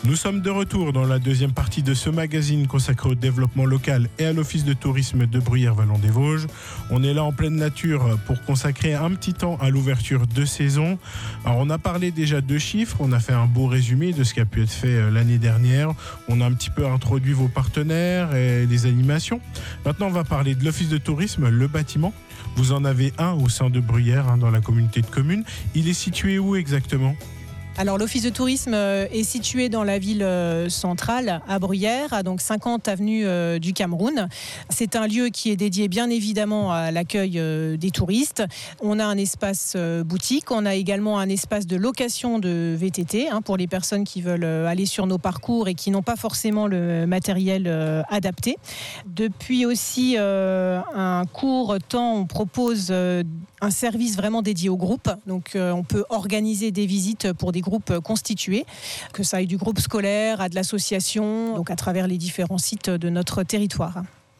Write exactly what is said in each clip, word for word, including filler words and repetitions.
Nous sommes de retour dans la deuxième partie de ce magazine consacré au développement local et à l'Office de tourisme de Bruyères-Vallon-des-Vosges. On est là en pleine nature pour consacrer un petit temps à l'ouverture de saison. Alors on a parlé déjà de chiffres, on a fait un beau résumé de ce qui a pu être fait l'année dernière. On a un petit peu introduit vos partenaires et les animations. Maintenant on va parler de l'Office de tourisme, le bâtiment. Vous en avez un au sein de Bruyères, hein, dans la communauté de communes. Il est situé où exactement ? Alors l'Office de tourisme est situé dans la ville centrale à Bruyères, donc cinquante avenue du Cameroun. C'est un lieu qui est dédié bien évidemment à l'accueil des touristes. On a un espace boutique, on a également un espace de location de V T T hein, pour les personnes qui veulent aller sur nos parcours et qui n'ont pas forcément le matériel adapté. Depuis aussi euh, un court temps, on propose euh, un service vraiment dédié au groupe. Donc euh, on peut organiser des visites pour des groupes constitués, que ça aille du groupe scolaire à de l'association, donc à travers les différents sites de notre territoire.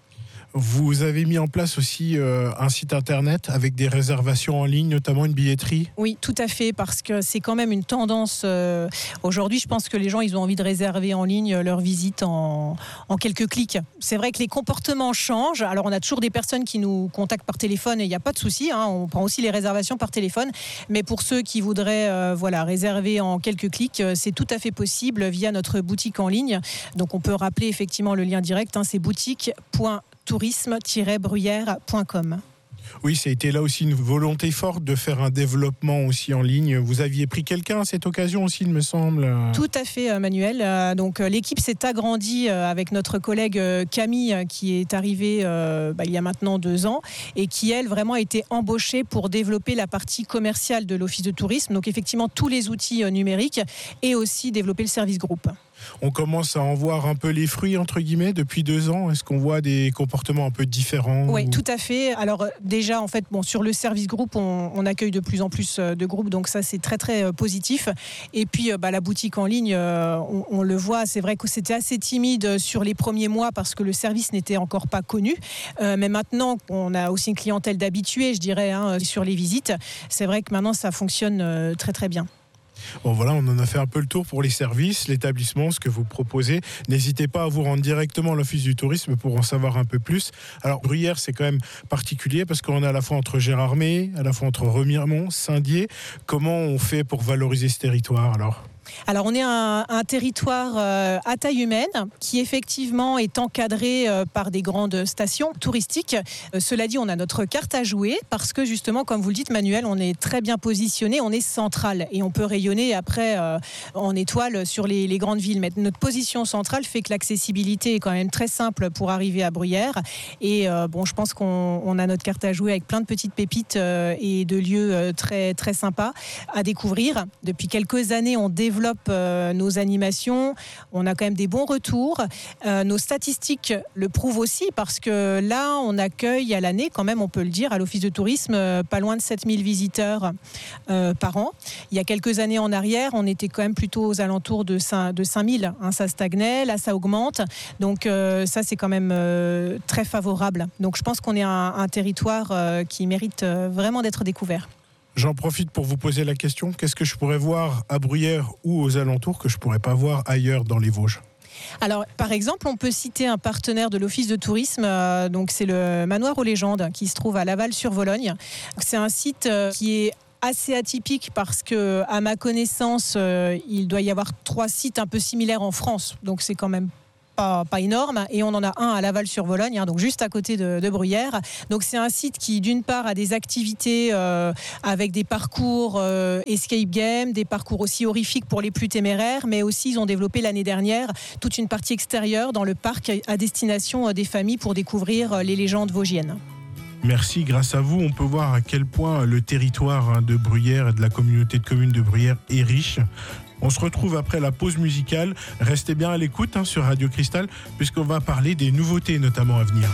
Vous avez mis en place aussi euh, un site internet avec des réservations en ligne, notamment une billetterie ? Oui, tout à fait, parce que c'est quand même une tendance. Euh, aujourd'hui, je pense que les gens, ils ont envie de réserver en ligne leur visite en, en quelques clics. C'est vrai que les comportements changent. Alors, on a toujours des personnes qui nous contactent par téléphone et il n'y a pas de souci. Hein, on prend aussi les réservations par téléphone. Mais pour ceux qui voudraient euh, voilà, réserver en quelques clics, c'est tout à fait possible via notre boutique en ligne. Donc, on peut rappeler effectivement le lien direct. Hein, c'est boutique point tourisme tiret bruyères point com. Oui, ça a été là aussi une volonté forte de faire un développement aussi en ligne. Vous aviez pris quelqu'un à cette occasion aussi, il me semble. Tout à fait, Manuel. Donc, l'équipe s'est agrandie avec notre collègue Camille, qui est arrivée euh, bah, il y a maintenant deux ans et qui, elle, vraiment a été embauchée pour développer la partie commerciale de l'Office de tourisme. Donc, effectivement, tous les outils numériques et aussi développer le service groupe. On commence à en voir un peu les fruits, entre guillemets, depuis deux ans. Est-ce qu'on voit des comportements un peu différents ? Oui, ou... tout à fait. Alors déjà, en fait, bon, sur le service groupe, on, on accueille de plus en plus de groupes, donc ça, c'est très, très positif. Et puis, bah, la boutique en ligne, on, on le voit, c'est vrai que c'était assez timide sur les premiers mois parce que le service n'était encore pas connu. Euh, mais maintenant, on a aussi une clientèle d'habitués, je dirais, hein, sur les visites. C'est vrai que maintenant, ça fonctionne très, très bien. Bon voilà, on en a fait un peu le tour pour les services, l'établissement, ce que vous proposez. N'hésitez pas à vous rendre directement à l'Office du tourisme pour en savoir un peu plus. Alors Bruyères, c'est quand même particulier parce qu'on est à la fois entre Gérardmer, à la fois entre Remiremont, Saint-Dié. Comment on fait pour valoriser ce territoire alors ? Alors on est un, un territoire euh, à taille humaine qui effectivement est encadré euh, par des grandes stations touristiques. Euh, cela dit, on a notre carte à jouer parce que justement, comme vous le dites Manuel, on est très bien positionné, on est central et on peut rayonner après euh, en étoile sur les, les grandes villes. Mais notre position centrale fait que l'accessibilité est quand même très simple pour arriver à Bruyères. Et euh, bon, je pense qu'on on a notre carte à jouer avec plein de petites pépites euh, et de lieux euh, très, très sympas à découvrir. Depuis quelques années, on développe développe euh, nos animations, on a quand même des bons retours. Euh, nos statistiques le prouvent aussi parce que là, on accueille à l'année, quand même, on peut le dire, à l'Office de tourisme, euh, pas loin de sept mille visiteurs euh, par an. Il y a quelques années en arrière, on était quand même plutôt aux alentours de cinq mille. Hein, ça stagnait, là, ça augmente. Donc, euh, ça, c'est quand même euh, très favorable. Donc, je pense qu'on est un, un territoire euh, qui mérite euh, vraiment d'être découvert. J'en profite pour vous poser la question, qu'est-ce que je pourrais voir à Bruyères ou aux alentours que je ne pourrais pas voir ailleurs dans les Vosges ? Alors, par exemple, on peut citer un partenaire de l'Office de tourisme, euh, donc c'est le Manoir aux légendes qui se trouve à Laval-sur-Vologne. C'est un site euh, qui est assez atypique parce que, à ma connaissance, euh, il doit y avoir trois sites un peu similaires en France, donc c'est quand même Pas, pas énorme, et on en a un à Laval-sur-Vologne, hein, donc juste à côté de, de Bruyères. Donc c'est un site qui d'une part a des activités euh, avec des parcours euh, escape game, des parcours aussi horrifiques pour les plus téméraires, mais aussi ils ont développé l'année dernière toute une partie extérieure dans le parc à destination des familles pour découvrir les légendes vosgiennes. Merci, grâce à vous, on peut voir à quel point le territoire de Bruyères et de la communauté de communes de Bruyères est riche. On se retrouve après la pause musicale. Restez bien à l'écoute hein, sur Radio Cristal, puisqu'on va parler des nouveautés notamment à venir.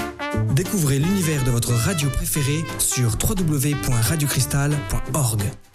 Découvrez l'univers de votre radio préférée sur w w w point radio cristal point org.